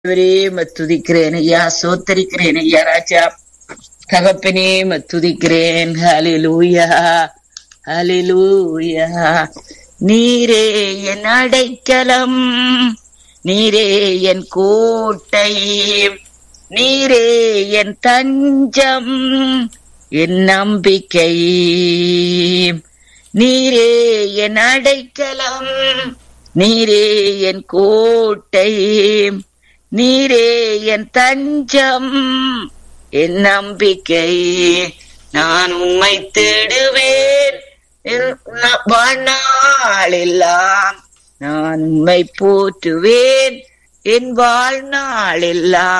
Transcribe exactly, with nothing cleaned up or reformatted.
ஆண்டவரே துதிக்கிறேன் ஐயா, சோத்தரிக்கிறேன் ஐயா ராஜா. தகப்பனே துதிக்கிறேன். ஹல்லேலூயா, ஹல்லேலூயா. நீரே என் அடைக்கலம், நீரே என் கோட்டை, நீரே என் தஞ்சம், என் நம்பிக்கை. நீரே என் அடைக்கலம், நீரே என் கோட்டை, நீரே என் தஞ்சம், என் நம்பிக்கை. நான் உம்மை தேடுவேன் வாழ்நாளெல்லாம், நான் உம்மை போற்றுவேன் என் வாழ்நாளெல்லாம்.